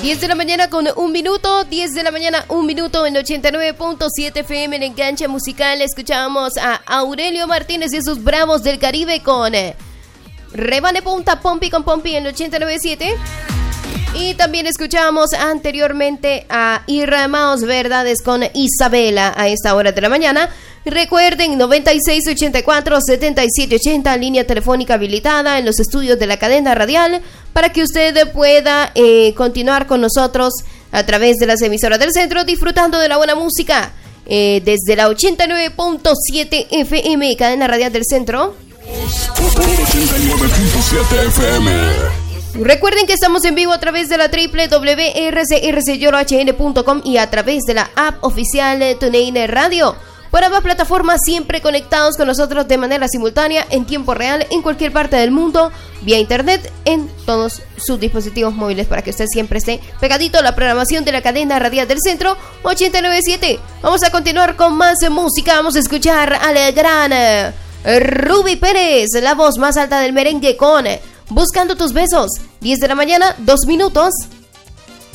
10 de la mañana con 1 minuto, 10 de la mañana 1 minuto en 89.7 FM en Enganche Musical. Escuchábamos a Aurelio Martínez y sus Bravos del Caribe con Rebane Punta Pompi con Pompi en 89.7. Y también escuchábamos anteriormente a Irmãos Verdades con Isabela a esta hora de la mañana. Recuerden, 9684-7780, línea telefónica habilitada en los estudios de la cadena radial para que usted pueda continuar con nosotros a través de las emisoras del centro disfrutando de la buena música desde la 89.7 FM, cadena radial del centro. 89.7 FM. Recuerden que estamos en vivo a través de la www.rcrcyorhn.com y a través de la app oficial TuneIn Radio. Por ambas plataformas siempre conectados con nosotros de manera simultánea, en tiempo real, en cualquier parte del mundo, vía internet, en todos sus dispositivos móviles, para que usted siempre esté pegadito a la programación de la cadena radial del centro 89.7. Vamos a continuar con más música. Vamos a escuchar al gran Ruby Pérez, la voz más alta del merengue, con Buscando tus besos. 10 de la mañana, 2 minutos.